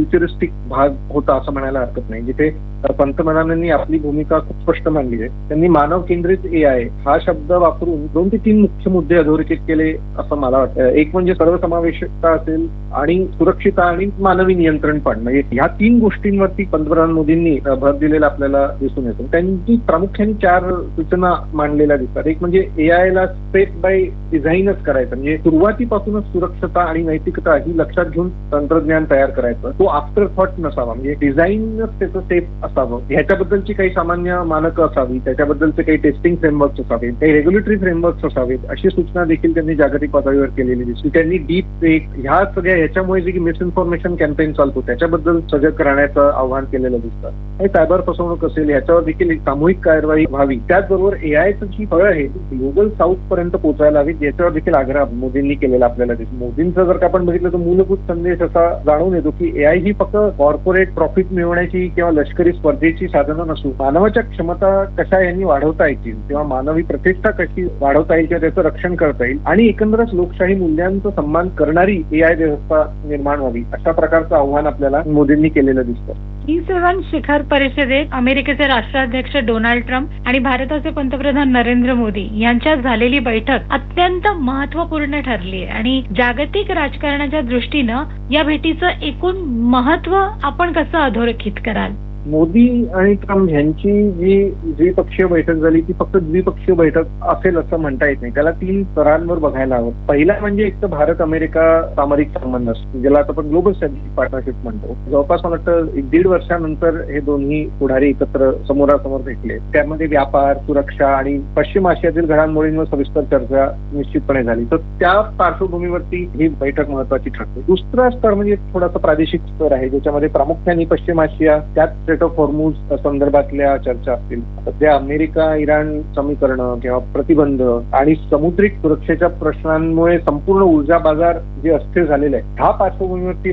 Futuristic भाग होता असं म्हणायला हरकत नाही, जिथे पंतप्रधानांनी आपली भूमिका खूप स्पष्ट मांडली आहे. त्यांनी मानव केंद्रित AI हा शब्द वापरून 2 ते 3 मुख्य मुद्दे अधोरेखित केले असं मला वाटतं. एक म्हणजे सर्वसमावेशकता असेल आणि सुरक्षितता आणि मानवी नियंत्रण पण, म्हणजे ह्या 3 गोष्टींवरती पंतप्रधान मोदींनी भर दिलेला आपल्याला दिसून येतो. त्यांनी प्रामुख्याने 4 सूचना मांडलेल्या दिसतात. एक म्हणजे AI ला स्टेप बाय डिझाईनच करायचं, म्हणजे सुरुवातीपासूनच सुरक्षता आणि नैतिकता ही लक्षात घेऊन तंत्रज्ञान तयार करायचं. तो आफ्टर थॉट नसावा, म्हणजे डिझाईनच त्याचं सेफ असावं. ह्याच्याबद्दलची काही सामान्य मानकं असावी, त्याच्याबद्दलचे काही टेस्टिंग फ्रेमवर्क्स असावेत, काही रेग्युलेटरी फ्रेमवर्क्स असावेत, अशी सूचना देखील त्यांनी जागतिक पातळीवर केलेली दिसली. त्यांनी डीप फेक ह्या सगळ्या ह्याच्यामुळे जे मिसइन्फॉर्मेशन कॅम्पेन चालतो त्याच्याबद्दल सजग राहण्याचं आव्हान केलेलं दिसतं. आणि सायबर फसवणूक असेल ह्याच्यावर देखील एक सामूहिक कारवाई व्हावी. त्याचबरोबर AIचं जी फळं आहे ती ग्लोबल साऊथ पर्यंत पोहोचायला हवीत, याच्यावर देखील आग्रह मोदींनी केलेला आपल्याला दिसतो. मोदींचं जर का आपण बघितलं तर मूलभूत संदेश असा जाणून येतो की AI ही फक्त कॉर्पोरेट प्रॉफिट मिळवण्याची किंवा लष्करी स्पर्धेची साधनं नसून मानवाच्या क्षमता कशा यांनी वाढवता येतील किंवा मानवी प्रतिष्ठा कशी वाढवता येईल किंवा त्याचं रक्षण करता येईल आणि एकंदरच लोकशाही मूल्यांचा सन्मान करणारी AI व्यवस्था निर्माण व्हावी, अशा प्रकारचं आव्हान आपल्याला मोदींनी केलेलं दिसतं. G7 शिखर परिषदेत अमेरिकेचे राष्ट्राध्यक्ष डोनाल्ड ट्रम्प आणि भारताचे पंतप्रधान नरेंद्र मोदी यांच्यात झालेली बैठक अत्यंत महत्त्वपूर्ण ठरली आहे आणि जागतिक राजकारणाच्या दृष्टीनं या भेटीचं एकूण महत्त्व आपण कसं अधोरेखित कराल? मोदी आणि ट्रम्प यांची जी द्विपक्षीय बैठक झाली ती फक्त द्विपक्षीय बैठक असेल असं म्हणता येत नाही. त्याला 3 स्तरांवर बघायला हवं. पहिला म्हणजे एक तर भारत अमेरिका सामरिक संबंध असतो, ज्याला आपण ग्लोबल स्ट्रॅटेजिक पार्टनरशिप म्हणतो. जवळपास मला वाटतं 1-1.5 वर्षानंतर हे दोन्ही पुढारी एकत्र समोरासमोर भेटले. त्यामध्ये व्यापार, सुरक्षा आणि पश्चिम आशियातील घडामोडींवर सविस्तर चर्चा निश्चितपणे झाली. तर त्या पार्श्वभूमीवरती ही बैठक महत्वाची ठरते. दुसरा स्तर म्हणजे थोडासा प्रादेशिक स्तर आहे, ज्याच्यामध्ये प्रामुख्याने पश्चिम आशिया, त्यात स्ट्रेट ऑफ हॉर्मुझ संदर्भातल्या चर्चा असतील. सध्या अमेरिका इराण समीकरणं किंवा प्रतिबंध आणि समुद्रिक सुरक्षेच्या प्रश्नांमुळे संपूर्ण ऊर्जा बाजार जे अस्थिर झालेले आहे, ह्या पार्श्वभूमीवरती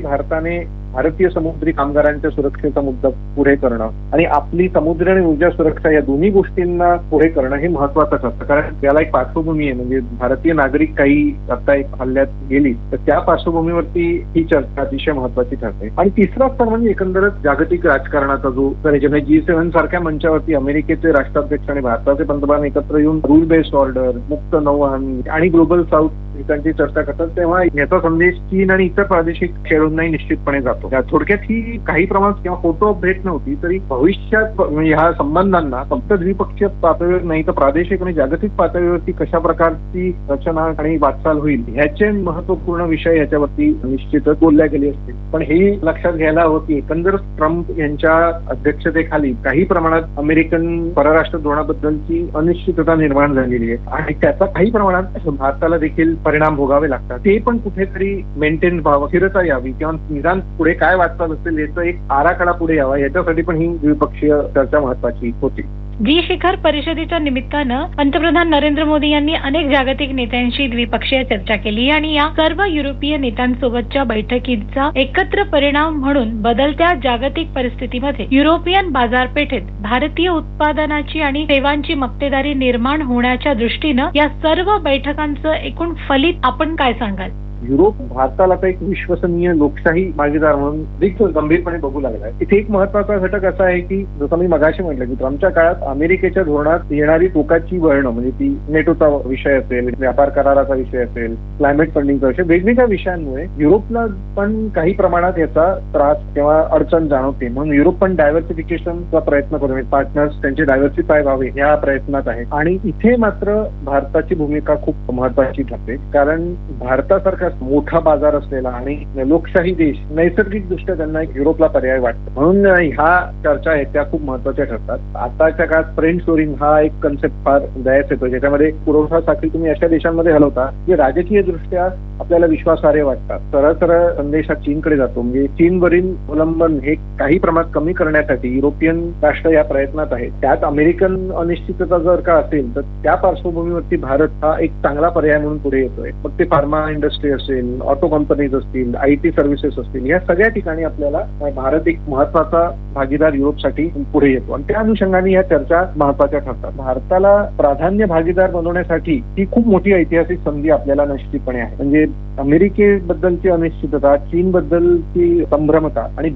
भारतीय समुद्री कामगारांच्या सुरक्षेचा मुद्दा पुढे करणं आणि आपली समुद्र आणि ऊर्जा सुरक्षा या दोन्ही गोष्टींना पुढे करणं हे महत्वाचं ठरतं. कारण त्याला एक पार्श्वभूमी आहे, म्हणजे भारतीय नागरिक काही आता एक हल्ल्यात गेली तर त्या पार्श्वभूमीवरती ही चर्चा अतिशय महत्वाची ठरते. आणि तिसरा स्तर म्हणजे एकंदरच जागतिक राजकारणाचा जो म्हणजे G7 सारख्या मंचावरती अमेरिकेचे राष्ट्राध्यक्ष आणि भारताचे पंतप्रधान एकत्र येऊन रूल बेस्ड ऑर्डर, मुक्त नौवहन आणि ग्लोबल साऊथ ठिकाणची चर्चा करतात, तेव्हा याचा संदेश चीन आणि इतर प्रादेशिक खेळूंनाही निश्चितपणे जातो. थोडक्यात ही काही प्रमाणात किंवा फोटो ऑफ भेट नव्हती, तरी भविष्यात ह्या संबंधांना फक्त द्विपक्षीय पातळीवर नाही तर प्रादेशिक आणि जागतिक पातळीवरती कशा प्रकारची रचना आणि वाटचाल होईल ह्याचे महत्वपूर्ण विषय ह्याच्यावरती निश्चितच बोलल्या गेले असतील. पण हे लक्षात घ्यायला हवं की एकंदर ट्रम्प यांच्या अध्यक्षतेखाली काही प्रमाणात अमेरिकन परराष्ट्र धोरणाबद्दलची अनिश्चितता निर्माण झालेली आहे आणि त्याचा काही प्रमाणात भारताला देखील परिणाम भोगावे लागतात. ते पण कुठेतरी मेंटेन व्हावं, स्थिरता यावी किंवा निदान पुढे काय वाटचाल असेल याचा एक आराखडा पुढे यावा, याच्यासाठी पण ही द्विपक्षीय चर्चा महत्वाची होती. जी शिखर परिषदेच्या निमित्तानं पंतप्रधान नरेंद्र मोदी यांनी अनेक जागतिक नेत्यांशी द्विपक्षीय चर्चा केली आणि या सर्व युरोपीय नेत्यांसोबतच्या बैठकीचा एकत्र परिणाम म्हणून बदलत्या जागतिक परिस्थितीमध्ये युरोपियन बाजारपेठेत भारतीय उत्पादनाची आणि सेवांची मक्तेदारी निर्माण होण्याच्या दृष्टीनं या सर्व बैठकांचं एकूण फलित आपण काय सांगाल? युरोप भारताला आता एक विश्वसनीय लोकशाही भागीदार म्हणून अधिक गंभीरपणे बघू लागलाय. इथे एक महत्वाचा घटक असा आहे की जसं मी मगाशी म्हटलं की ट्रम्पच्या काळात अमेरिकेच्या धोरणात येणारी टोकाची वळणं, म्हणजे ती नेटोचा विषय असेल, व्यापार कराराचा विषय असेल, क्लायमेट फंडिंगचा विषय, वेगवेगळ्या विषयांमुळे युरोपला पण काही प्रमाणात याचा त्रास किंवा अडचण जाणवते. म्हणून युरोप पण डायव्हर्सिफिकेशनचा प्रयत्न करून पार्टनर्स त्यांचे डायव्हर्सिफाय व्हावे या प्रयत्नात आहे. आणि इथे मात्र भारताची भूमिका खूप महत्वाची ठरते, कारण भारतासारखा मोठा बाजार असलेला आणि लोकशाही देश नैसर्गिक दृष्ट्या त्यांना एक युरोपला पर्याय वाटतो. म्हणून ह्या चर्चा आहेत त्या खूप महत्वाच्या ठरतात. आताच्या काळात फ्रेंड शोरिंग हा एक कन्सेप्ट फार उदयास येतो, ज्याच्यामध्ये पुरवठा साखळी तुम्ही अशा देशांमध्ये हलवता जे राजकीय दृष्ट्या आपल्याला विश्वासार्ह वाटतात. सरळ सरळ संदेश हा चीनकडे जातो, म्हणजे चीनवरील अवलंबन हे काही प्रमाणात कमी करण्यासाठी युरोपियन राष्ट्र या प्रयत्नात आहेत. त्यात अमेरिकन अनिश्चितता जर का असेल तर त्या पार्श्वभूमीवरती भारत हा एक चांगला पर्याय म्हणून पुढे येतोय. मग ते फार्मा इंडस्ट्री असेल, ऑटो कंपनीज असतील, IT सर्व्हिसेस असतील, या सगळ्या ठिकाणी आपल्याला भारत एक महत्वाचा भागीदार युरोपसाठी पुढे येतो आणि त्या अनुषंगाने या चर्चा महत्वाच्या ठरतात. भारताला प्राधान्य भागीदार बनवण्यासाठी ही खूप मोठी ऐतिहासिक संधी आपल्याला निश्चितपणे आहे. म्हणजे अमेरिकेबद्दलची अनिश्चितता, चीनबद्दलची संभ्रमता आणि